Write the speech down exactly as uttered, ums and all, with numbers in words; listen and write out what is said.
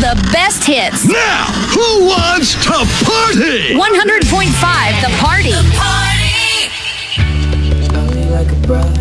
the best hits. Now, who wants to party? one hundred point five The Party. Love me like a brother.